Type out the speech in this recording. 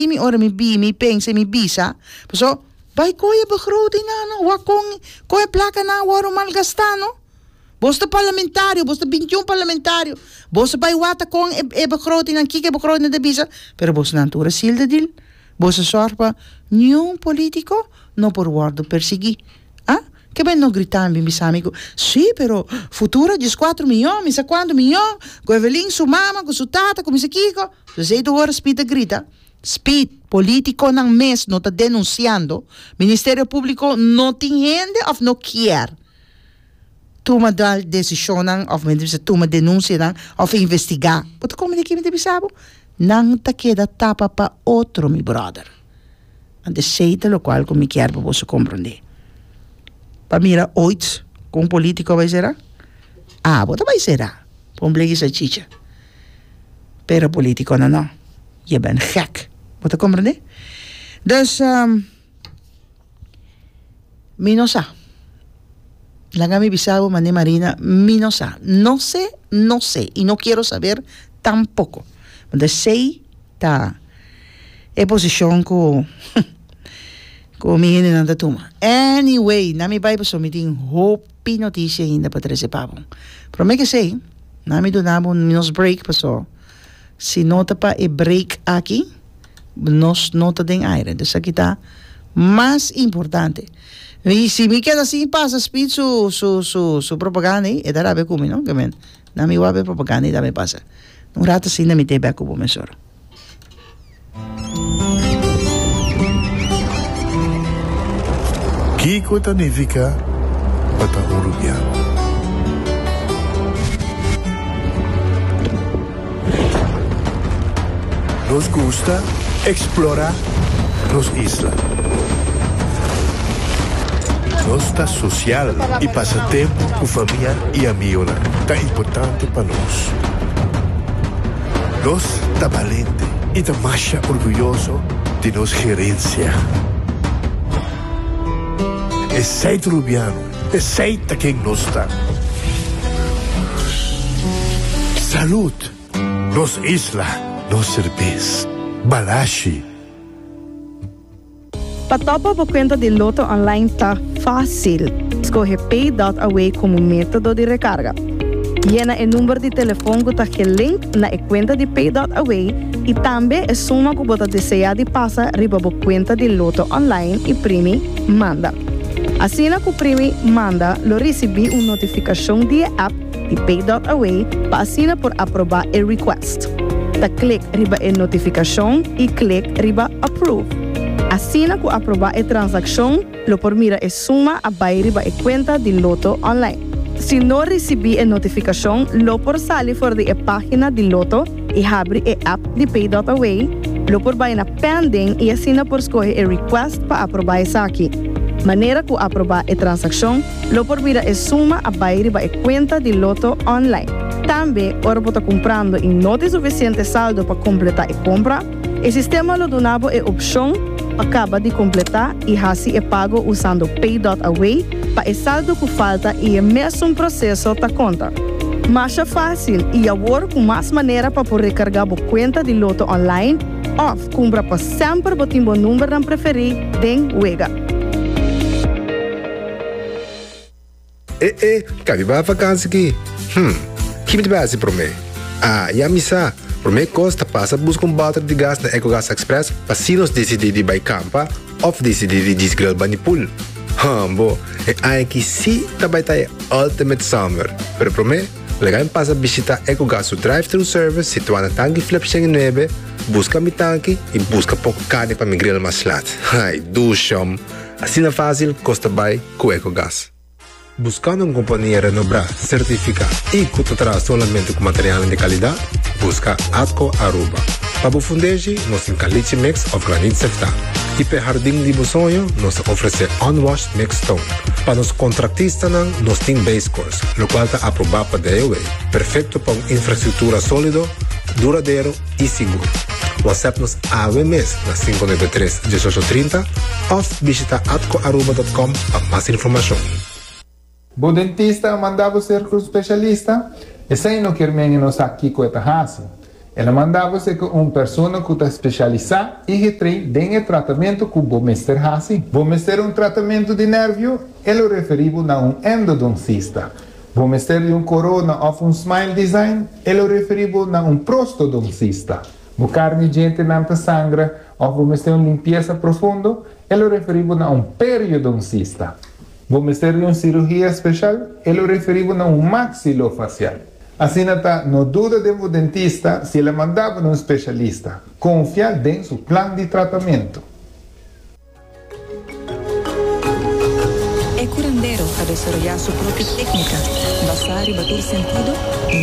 mi ora mi bi, mi pensa, mi bisa. So, vai koe begroting na, wakong, koe plaka na, waro malgastano. Bosta parlamentario, bosta 21 parlamentario. Bosta bai wata kong begroting, ang kike begroting na de bisa. Pero bosta nantura silde dil. Bosta sorpa, nenhum político no por guardo persegui. Ah? Che ben non gritare in bisamico. Sì, però futura di 4 milioni, mi sa quanto milioni, con Evelyn su mamma, con su tata, come se chico. Se sei tu ora spita grita. Speed, politico non mes non sta denunciando. Ministero Pubblico non ti intende of no care. Tu ma dal decisione of tu ma denuncia of investigar. Wat come di chi mi devi sabo? Non ta chieda tapa pa otro mi brother. And de seite lo qual come chiar pa posso comprendere. Pa mira ooit con politico vai será? Ah, bota vai será. Pon blegi sa chicha. Pero politico no. Je bent gek. Bota comprende? Dus minosa. Langami bisabo mané Marina minosa. No sé y no quiero saber tampoco. De sei ta e position ko mi in nanda tuma. Anyway, na mi Bible so meeting hopi noticia ainda para trazer pavon. Pero me que sei, na mi donabo nos break paso. Si nota pa e break aqui, nos nota den aire. Dus aqui tá mais importante. E se me queda assim, passa speed su propaganda e dará be kumi, no? Gamen. Na mi wabe propaganda e dame passa. Un rato assim na mi te be kubo mesor. Kiko Tanifica Pata Uruguaiano. Nos gusta explorar las islas. Nos está social y pasatiempo con familia y amigos. Tan importante para nos. Nos está valiente y está más orgulloso de nos gerencia. Es seito rubiano, es seita quien nos está. Salud, nos isla, nos cerveza, balashi. Patopa por conta de Loto Online tá fácil. Escolhe Pay.away como método de recarga. Llena o número de telefone que está link na conta de Pay.away e também a suma que você deseja de passar riba a conta de Loto Online e primi manda. Assim que o primi manda, lo recebi uma notificação de app de Pay.away para assinar por aprovar o request. Da clique riba a notificação e clique riba approve. Assim que aprovar a transação, lo por mira a suma a vai riba a conta de Loto Online. Se não recebi a notificação, lo por sair fora da página de Loto e abre a app de Pay.away, lo por vai na pending e assina por escolher a request para aprovar isso aqui. Maneira que aprovar a transação, lo por mira a suma a vai riba a conta de Loto Online. Também, ora por estar comprando e não tem suficiente saldo para completar a compra, o sistema lo donava a opção acaba de completar e assim é pago usando Pay.away para o saldo que falta e é mesmo processo da conta. Mas é fácil e agora com mais maneira para poder recargar a conta de Loto Online ou compra para sempre o timbo número não preferir den wega. Cabe para a vacância aqui. Que me deve para mim? Já me sabe. Por mim, Costa passa busca bater de gás na EcoGas Express para se nós decidir de campa ou decidir de desgrel banipul. Bom, é que se também está Ultimate Summer. Pero por mim, legal passa visitar EcoGas o drive-thru service situado na tanque flip 9, busca mi tanque e busca pouco carne para me grill mais lat. Ai, ducham. Assim é fácil, Costa vai com EcoGas. Buscando uma companhia renombrada, certificada e que tratará somente com material de qualidade, busca Atco Aruba. Para o fundejo, nós temos caliche mix of granite sefta. E para o jardim de sonho, nós oferecemos unwashed mix stone. Para os contratistas, nós temos base course, o qual está aprovado para DOA. Perfeito para uma infraestrutura sólida, duradouro e seguro. WhatsApp-nos AWMS na 593-1830 ou visita atcoaruba.com para mais informação. Bom dentista mandava ser com especialista, e sem não quer menos aqui com a hasi. Ela mandava-se com uma pessoa que está especializada e retém em tratamento que o mestre assim. Vamos ter um tratamento de nervio, ele referivo a um endodoncista. Vamos ter um corona ou um smile design, ele referivo a um prostodoncista. O carne gente não sangra, ou vamos ter uma limpeza profunda, ele referivo a um periodoncista. Vamos ter uma cirurgia especial, ele referivo a um maxilofacial. Assim, não dúvida de um dentista se ele mandava um especialista. Confia em seu plano de tratamento. É curandeiro a desarrollar sua própria técnica, basar e bater sentido